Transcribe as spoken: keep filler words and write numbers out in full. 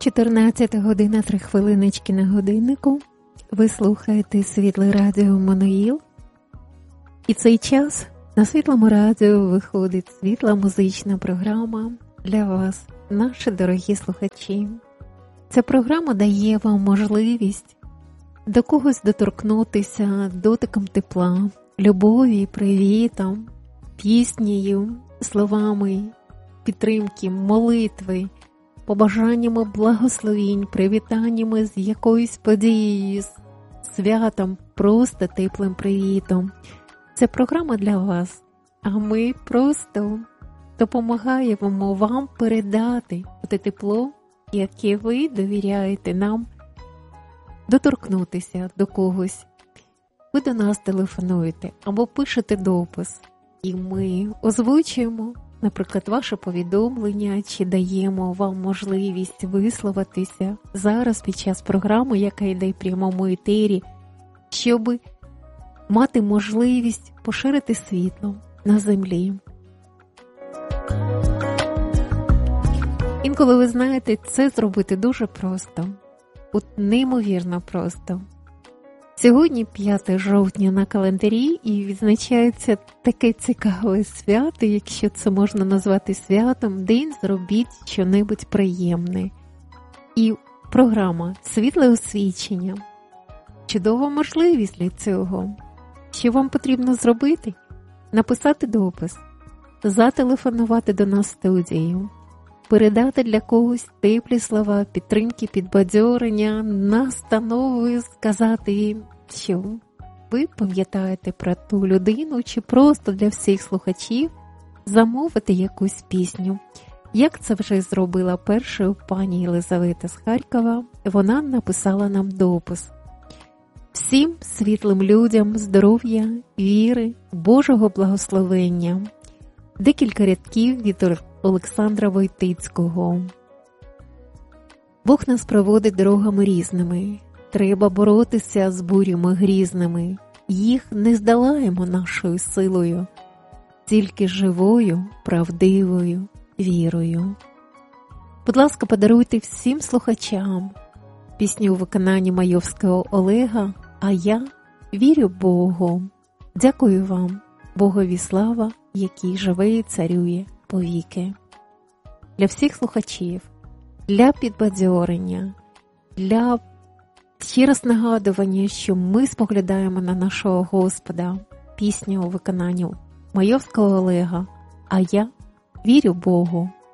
чотирнадцята година, три хвилиночки на годиннику. Ви слухаєте Світле Радіо Маноїл. І цей час на Світлому Радіо виходить світла музична програма для вас, наші дорогі слухачі. Ця програма дає вам можливість до когось доторкнутися дотиком тепла, любові, привітом, піснею, словами підтримки, молитви, побажаннями благословінь, привітаннями з якоюсь подією, з святом, просто теплим привітом. Це програма для вас, а ми просто допомагаємо вам передати те тепло, яке ви довіряєте нам, доторкнутися до когось. Ви до нас телефонуєте або пишете допис, і ми озвучуємо, наприклад, ваше повідомлення, чи даємо вам можливість висловитися зараз під час програми, яка йде в прямому етері, щоб мати можливість поширити світло на землі. Інколи, ви знаєте, це зробити дуже просто, от неймовірно просто. Сьогодні п'яте жовтня на календарі і відзначається таке цікаве свято, якщо це можна назвати святом, день зробіть щонебудь приємне. І програма «Світле освічення». Чудова можливість для цього. Що вам потрібно зробити? Написати допис, зателефонувати до нас в студію, передати для когось теплі слова, підтримки, підбадьорення, настанови, сказати, що ви пам'ятаєте про ту людину, чи просто для всіх слухачів замовити якусь пісню. Як це вже зробила першою пані Єлизавета з Харкова, вона написала нам допис. Всім світлим людям здоров'я, віри, Божого благословення. Декілька рядків від Олександра Войтицького. Бог нас проводить дорогами різними. Треба боротися з бурями грізними. Їх не здолаємо нашою силою, тільки живою, правдивою вірою. Будь ласка, подаруйте всім слухачам пісню у виконанні Майовського Олега «А я вірю Богу». Дякую вам, Богові слава, який живе і царює повіки. Для всіх слухачів, для підбадьорення, для ще раз нагадування, що ми споглядаємо на нашого Господа, пісня у виконанні Майовського Олега «А я вірю Богу».